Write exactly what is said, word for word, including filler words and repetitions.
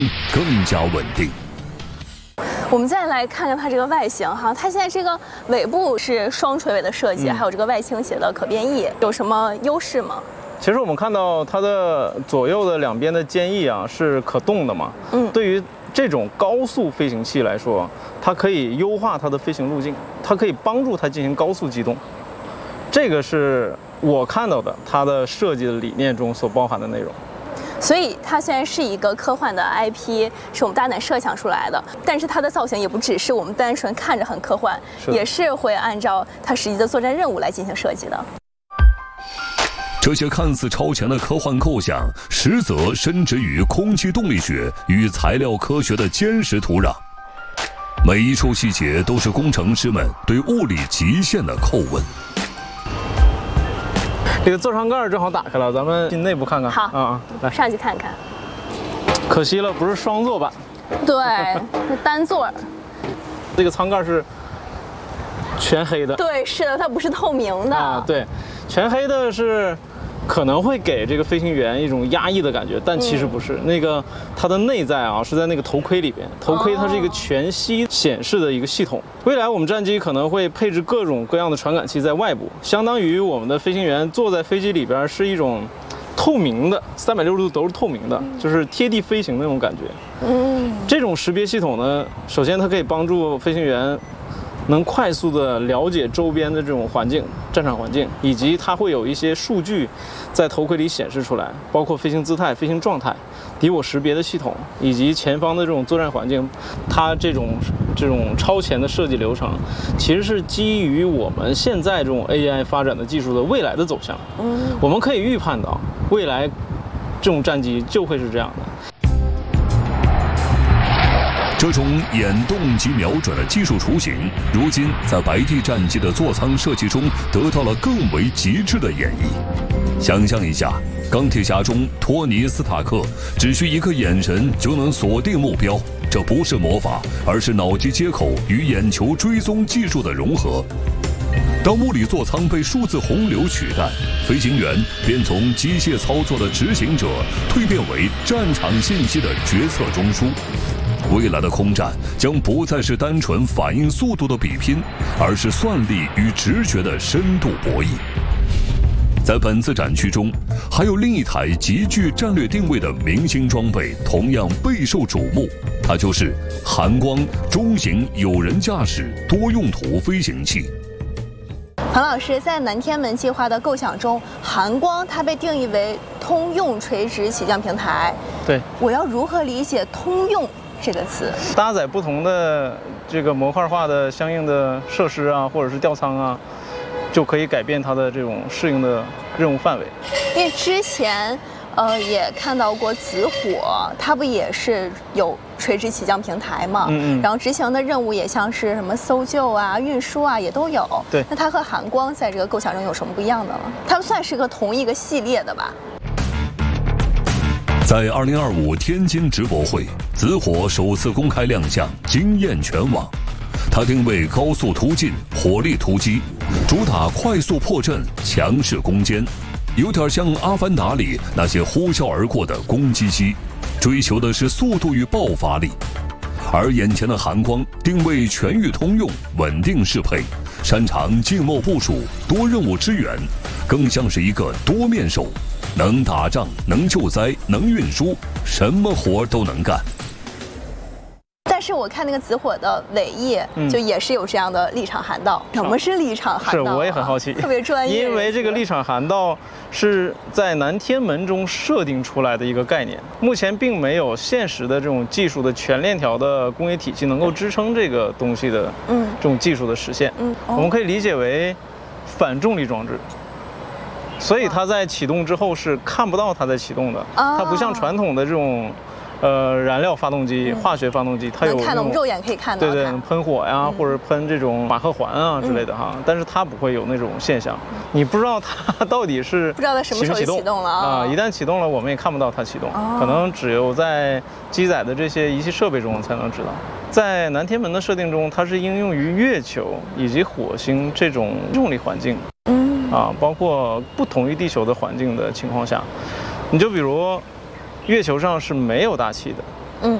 更加稳定。 我们再来看看它这个外形哈，它现在这个尾部是双垂尾的设计，嗯、还有这个外倾斜的可变翼，有什么优势吗？ 其实我们看到它的左右的两边的肩翼啊是可动的嘛，嗯，对于这种高速飞行器来说，它可以优化它的飞行路径，它可以帮助它进行高速机动，这个是我看到的它的设计的理念中所包含的内容。 所以它虽然是一个科幻的 I P， 是我们大胆设想出来的，但是它的造型也不只是我们单纯看着很科幻，也是会按照它实际的作战任务来进行设计的。 这些看似超前的科幻构想，实则深植于空气动力学与材料科学的坚实土壤。每一处细节都是工程师们对物理极限的叩问。 这个座舱盖正好打开了，咱们进内部看看。 好， 啊、嗯，来上去看看。 可惜了，不是双座版。 对，是单座。 这个舱盖是全黑的。 对，是的，它不是透明的。 啊，对，全黑的是可能会给这个飞行员一种压抑的感觉，但其实不是。嗯、那个它的内在啊是在那个头盔里边，头盔它是一个全息显示的一个系统。未来我们战机可能会配置各种各样的传感器在外部，相当于我们的飞行员坐在飞机里边是一种透明的，三百六十度都是透明的，嗯、就是贴地飞行那种感觉。嗯，这种识别系统呢，首先它可以帮助飞行员能快速的了解周边的这种环境、战场环境，以及它会有一些数据在头盔里显示出来，包括飞行姿态、飞行状态、敌我识别的系统，以及前方的这种作战环境。它这种这种超前的设计流程，其实是基于我们现在这种 A I 发展的技术的未来的走向。嗯，我们可以预判到未来这种战机就会是这样的。 这种眼动及瞄准的技术雏形，如今在白帝战机的座舱设计中得到了更为极致的演绎。想象一下，钢铁侠中托尼·斯塔克只需一个眼神就能锁定目标，这不是魔法，而是脑机接口与眼球追踪技术的融合。当物理座舱被数字洪流取代，飞行员便从机械操作的执行者蜕变为战场信息的决策中枢。未来的空战将不再是单纯反应速度的比拼，而是算力与直觉的深度博弈。在本次展区中，还有另一台极具战略定位的明星装备，同样备受瞩目，它就是寒光中型有人驾驶多用途飞行器。 彭老师，在南天门计划的构想中，寒光它被定义为通用垂直起降平台。 对， 我要如何理解通用这个词？ 搭载不同的这个模块化的相应的设施啊，或者是吊舱啊，就可以改变它的这种适应的任务范围。 因为之前呃也看到过紫火，它不也是有垂直起降平台嘛？嗯嗯。然后执行的任务也像是什么搜救啊、运输啊，也都有。 对。 那它和寒光在这个构想中有什么不一样的了？它们算是个同一个系列的吧？ 在二零二五天津直博会，紫火首次公开亮相，惊艳全网。它定位高速突进、火力突击，主打快速破阵、强势攻坚，有点像《阿凡达》里那些呼啸而过的攻击机，追求的是速度与爆发力。而眼前的寒光定位全域通用、稳定适配，擅长静默部署、多任务支援，更像是一个多面手。能打仗，能救灾，能运输，什么活都能干。 但是我看那个紫火的尾翼，嗯、就也是有这样的立场涵道。什么是立场涵道、啊？ 是，我也很好奇， 特别专业。 因为这个立场涵道是在南天门中设定出来的一个概念，目前并没有现实的这种技术的全链条的工业体系能够支撑这个东西的，嗯，这种技术的实现。嗯，哦、我们可以理解为反重力装置。所以它在启动之后是看不到它在启动的，它不像传统的这种，呃，燃料发动机、化学发动机，它有看到我们肉眼可以看到， 对对，喷火呀，或者喷这种马克环啊之类的哈，但是它不会有那种现象，你不知道它到底是不知道它什么时候启动了啊，一旦启动了，我们也看不到它启动，可能只有在机载的这些仪器设备中才能知道。在南天门的设定中，它是应用于月球以及火星这种重力环境。啊，包括不同于地球的环境的情况下，你就比如月球上是没有大气的，